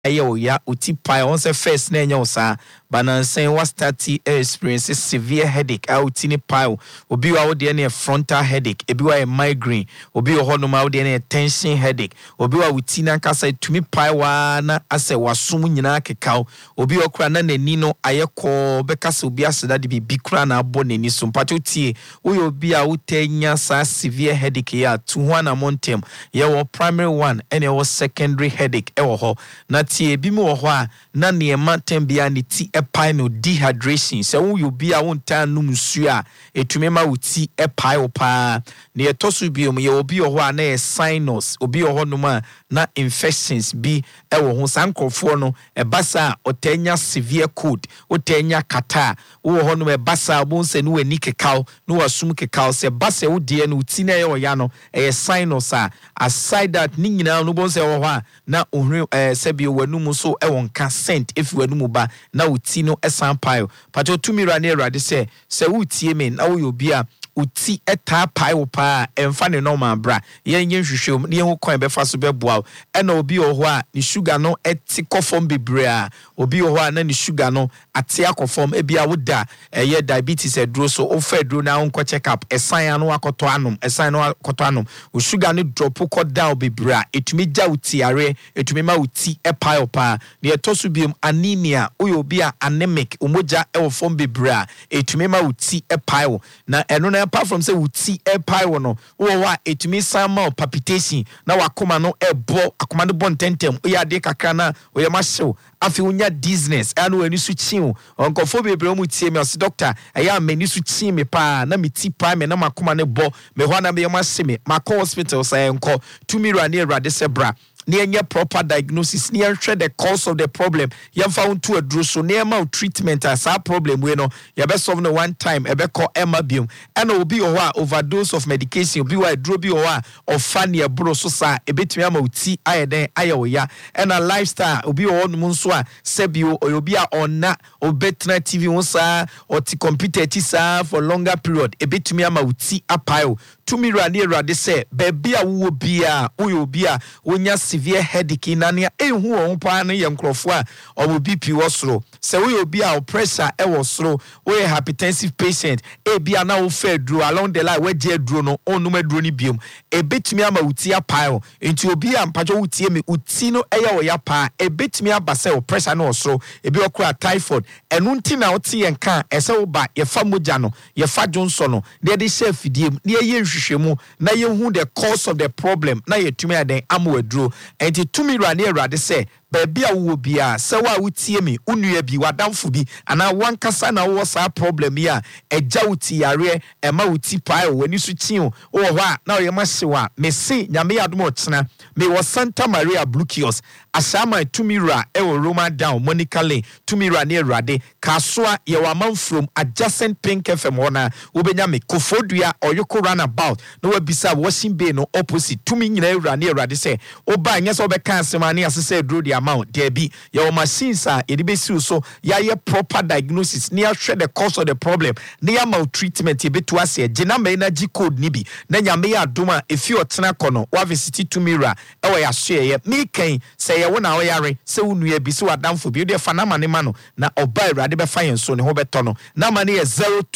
ayo ya uti pai on se first na enya osa banansen was start experience severe headache out in pile obi wa wo de na frontal headache ebi wa migraine obi wo hono ma wo de na tension headache obi wa wuti na kasa tumi pai wa na ase wasum nyina kekao obi okura na nani no ayekọ bekasa obi aseda de bi kura na abo nani so mpacho tie wo obi a wotanya sa severe headache ya to ho na montem ye wo primary one and ye secondary headache e wo ho na tie bi mu wo ho a na ne mantem bia ne ti epai no dehydration se wo obi a wonta num nsu a etumi ma wuti epai wo pa ne etoso biom ye obi wo ho a na ye sinus obi wo ho no ma na infections bi e wo ho sankofo no ebasa otanya severe cold otanya kata wo ho no ebasa bonse no wani kekao no wasum kekao se basa wo de no uti na ye wo ya no e sinus a aside that ni nyina no bonse wo ho a na ohun sebi wanum so e won ka scent if wanum ba na uti no esan pile pato tumira na erade se utie me na wo yobi a uti eta pai wo pa emfa ne normal bra yen hwehwem ne ho kwan befa so beboa e na obi ho a ni sugar no eti kofom bebre a obi ho a na ni sugar no ate akofom e bia woda ye diabetes edro so ofa edro na onko check up esan anu akoto anum esan no akoto anum o sugar no drop ko down bebre a etumi ja uti are etumi ma uti e pai opa ne etoso biem anemia obi a anemic omoja e wo fom bebre a etumi ma uti e pai wo na eno na apart from say uti e pai wo no wo wa etumi sama palpitation na wakoma no e bo akoma no bon tentem oya de kakra na oya ma hyew afi unya dizziness anu eni su chiu onkofo bebre mu tie me os doctor eya mani su chi me pa na me ti pa me na makoma ne bo me ho na me ma hye me makọ hospital say enko tumira na erade sebra near proper diagnosis near the cause of the problem you found to a drew so near my treatment as a problem we know you best solve no one time ebe call emabium and obi or overdose of medication be why drobi or funny bro so sa ebetumi amauti ayeden ayoya and a lifestyle obi on munso a sebio or obi a onna obetna tv wonsa or ti computer ti sa for longer period ebetumi amauti apayo tumira ne erade se baby a wo bia wo obi a wonya severe headache na ne ehu won pa na ye nkrofo a obo BP wosoro se wo obi a pressure e wosoro wo hypertensive patient e bia na wo fa duro along the line we je duro no onum aduro ni biom e betumi ama uti apao enti obi a mpacho utie me uti no eya wo ya pa e betumi abase wo pressure na wosoro e bi okura typhoid enu nti na wote ye nka ese wo ba ye fa moja no ye fa Johnson no de chef diem ne ye nhwehwemu na ye hu the cause of the problem na ye tumi aden amwaduro enti tumi rane erade se baby a wo bia se wa wutie me unua bi wadamfo bi ana wankasa na wo sa problem ya eja wuti yare e ma wuti pai wani su chiu wo ho a na ye ma hyewa me se nyame adom otena me wo Santa Maria Blue Kiosk asama tumira e wo Roma down Monica Lane tumira ne erade kasoa ye wa man from adjacent Pink FM wona wo benya me Kofodua Oyoko roundabout no wa bisa Washington Bay no opposite tumi nyina erade se oba nya so be kan semane asese dro dia amount there be your machines are edibesi so ya proper diagnosis near share the cause of the problem near maltreatment ebetu ase gina me energy code ni bi na nyame ya adoma efi otena kono wa visit to mirror e wa ya share ye me kan say ye wona wo yare se wonu bi se wadamfo bi de fa na mane ma no na oba irade be fa yen so ne ho beto no na mane ye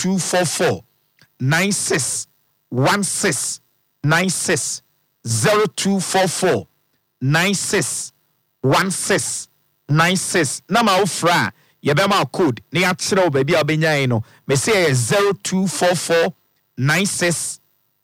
0244 96 16 96 0244 96 1696 na ma ofra ye be ma code ne ya kire o baby a obenyan no me say 0244 96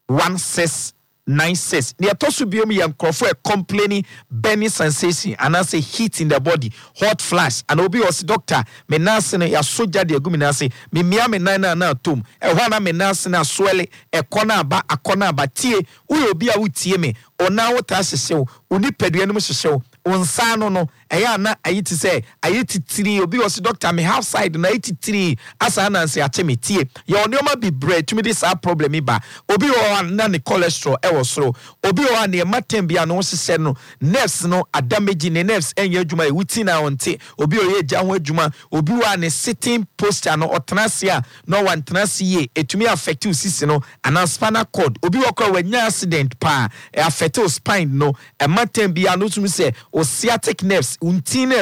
1696 ne atosu biom ye nkrofo e complaining burning sensation and as a heat in the body hot flash and obi was doctor me nurse no ya soja de agumi na say me mia me nan na atom e ho na me nurse na soele e kona aba tie wo obi a wutie me ona wo ta hyehyew oni padua no hyehyew onsano no eya na ayiti say ayiti 3 obi was doctor me half side na 83 asa na nse achemetie ye onioma bi bread to me this problem iba obi o na ne cholesterol e wo soro obi o na matem bia no hyehyɛ no nerves no adamage ne nerves enye adwuma e wuti na onte obi o ye gya ho adwuma obi o na sitting posture no otenase a no wan tenase ye etumi affect usisi no ana spinal cord obi o kwa wanya accident pa e affect spine no e matem bia no tumi say o sciatic nerves unti